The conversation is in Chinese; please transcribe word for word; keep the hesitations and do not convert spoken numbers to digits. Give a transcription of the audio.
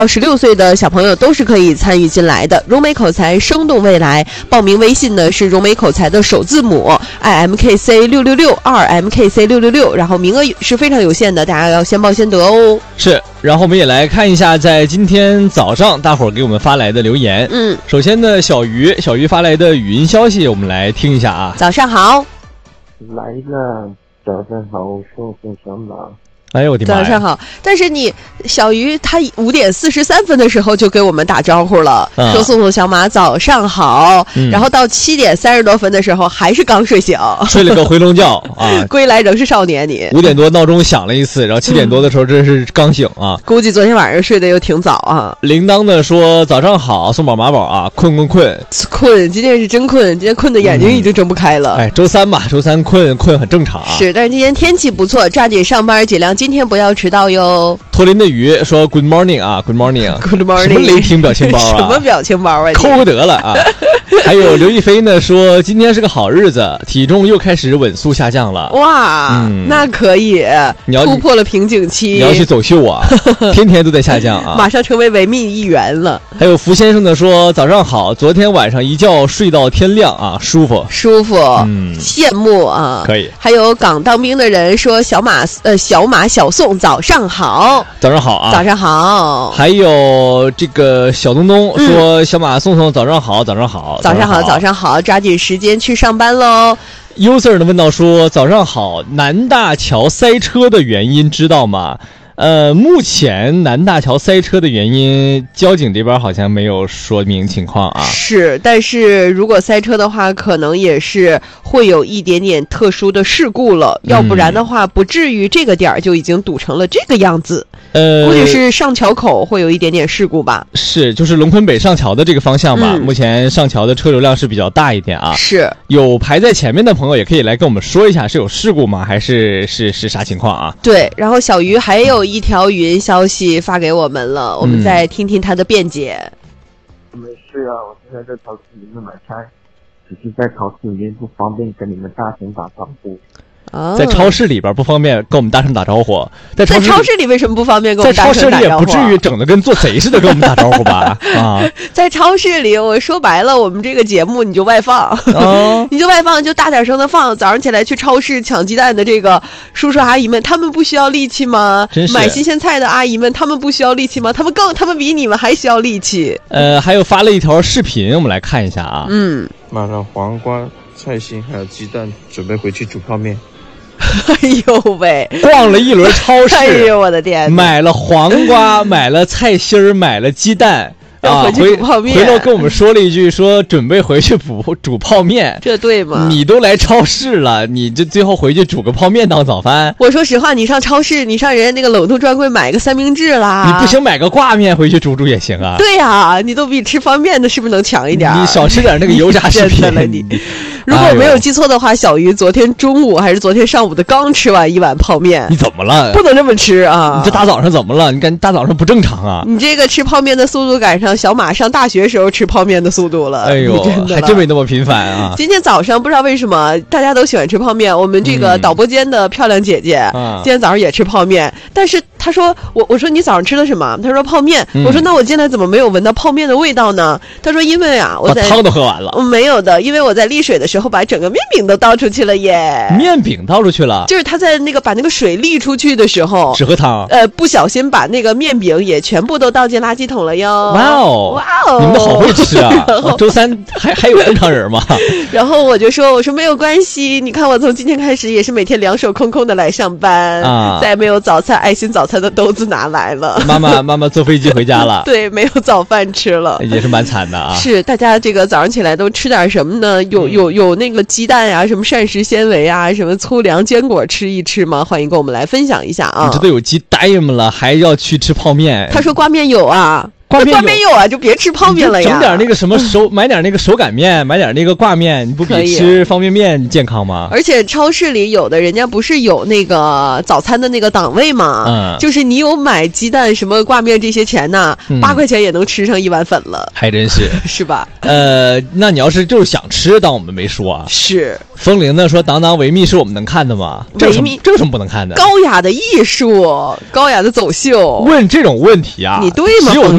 到十六岁的小朋友都是可以参与进来的。融美口才生动未来，报名微信呢是融美口才的首字母 I M K C 六六六 二 M K C 六六六，然后名额是非常有限的，大家要先报先得哦。 是，然后我们也来看一下在今天早上大伙儿给我们发来的留言。 嗯， 首先呢，小鱼小鱼发来的语音消息，我们来听一下啊。 早上好， 来了，早上好，送送小马。 哎呦我的妈呀！ 早上好，但是你小鱼他五点四十三分的时候就给我们打招呼了， 嗯、 说送送小马早上好、嗯，然后到七点三十多分的时候还是刚睡醒， 睡了个回笼觉啊， 归来仍是少年你。 五点多闹钟响了一次，然后七点多的时候真是刚醒啊、嗯， 估计昨天晚上睡得又挺早啊。 铃铛呢说早上好，送宝马宝啊，困困困困，今天是真困，今天困的眼睛已经睁不开了。 嗯、哎，周三吧，周三困困很正常啊。 是，但是今天天气不错，抓紧上班，尽量今天不要迟到哟。 托林的鱼说 Good morning 啊 Good morning，Good morning， 什么雷霆表情包啊？ 什么表情包啊？ 抠得了啊！还有刘亦菲呢说今天是个好日子，体重又开始稳速下降了。 哇，嗯、那可以， 你要突破了瓶颈期。 你要去走秀啊，天天都在下降啊， 马上成为维密一员了。 还有福先生呢说早上好，昨天晚上一觉睡到天亮啊，舒服舒服， 嗯， 羡慕啊， 可以。 还有港当兵的人说小马呃小马小宋早上好， 早上好啊， 早上好。 还有这个小东东说、嗯、小马宋宋早上好，早上好， 早上好，早上好，抓紧时间去上班喽。 user 呢问到说早上好，南大桥塞车的原因知道吗？呃，目前南大桥塞车的原因，交警这边好像没有说明情况啊。 是，但是如果塞车的话，可能也是会有一点点特殊的事故了，嗯、要不然的话，不至于这个点儿就已经堵成了这个样子。 呃， 估计是上桥口会有一点点事故吧。 是，就是龙昆北上桥的这个方向吧、嗯。目前上桥的车流量是比较大一点啊。 是， 有排在前面的朋友也可以来跟我们说一下，是有事故吗？还是是是啥情况啊？ 对，然后小鱼还有一条语音消息发给我们了，我们再听听他的辩解。 没事啊，我现在在超市里面买菜，只是在超市里面不方便跟你们大声打招呼。 哦、 在超市里边不方便跟我们大声打招呼，在超市里, 在超市里为什么不方便跟我们大声打招呼？ 在超市里也不至于整得跟做贼似的跟我们打招呼吧？啊， 在超市里，我说白了，我们这个节目你就外放，哦、你就外放，就大点声的放。早上起来去超市抢鸡蛋的这个叔叔阿姨们，他们不需要力气吗？买新鲜菜的阿姨们，他们不需要力气吗？他们更，他们比你们还需要力气。 呃，还有发了一条视频，我们来看一下啊。 嗯， 买了黄瓜、菜心还有鸡蛋，准备回去煮泡面。 哎呦喂！ 逛了一轮超市， 哎呦我的天！ 买了黄瓜，买了菜心儿，买了鸡蛋。 啊，回去煮泡面， 回头跟我们说了一句，说准备回去煮煮泡面， 这对吗？ 你都来超市了，你这最后回去煮个泡面当早饭？ 我说实话，你上超市，你上人家那个冷冻专柜买个三明治啦， 你不行买个挂面回去煮煮也行啊。 对呀、啊，你都比吃方便的是不是能强一点？ 你少吃点那个油炸食品了你。如果我没有记错的话，小鱼昨天中午还是昨天上午的刚吃完一碗泡面。 你怎么了？ 不能这么吃啊！ 你这大早上怎么了？你看大早上不正常啊！ 你这个吃泡面的速度赶上小马上大学时候吃泡面的速度了。 哎呦， 真的还真没那么频繁啊！ 今天早上不知道为什么大家都喜欢吃泡面，我们这个导播间的漂亮姐姐、嗯、今天早上也吃泡面，但是她说我我说你早上吃的什么？她说泡面、嗯。我说那我进来怎么没有闻到泡面的味道呢？她说因为啊我在把汤都喝完了。 没有的，因为我在沥水的时候把整个面饼都倒出去了耶。 面饼倒出去了， 就是他在那个把那个水沥出去的时候， 只喝汤， 呃，不小心把那个面饼也全部都倒进垃圾桶了哟。 哇哦， 哇哦， 你们都好会吃啊！周三还还有正常人吗？ 然后我就说，我说没有关系，你看我从今天开始也是每天两手空空的来上班啊，再也没有早餐爱心早餐的兜子拿来了。 妈妈妈妈坐飞机回家了， 对，没有早饭吃了， 也是蛮惨的啊。 是，大家这个早上起来都吃点什么呢？有有有那个鸡蛋呀、啊，什么膳食纤维啊，什么粗粮坚果吃一吃吗？欢迎跟我们来分享一下啊！ 你这都有鸡蛋了，还要去吃泡面？ 他说挂面有啊。挂面有, 挂面有啊，就别吃泡面了呀。 整点那个什么手，买点那个手擀面，买点那个挂面，你不比吃方便面健康吗？ 而且超市里有的人家不是有那个早餐的那个档位吗？嗯，就是你有买鸡蛋、什么挂面这些钱呢，八、嗯、块钱也能吃上一碗粉了， 还真是是吧？ 呃，那你要是就是想吃，当我们没说啊。 是。 风铃呢说，当当维密是我们能看的吗？维密这有什么不能看的？ 高雅的艺术，高雅的走秀。 问这种问题啊， 你对吗？ 只有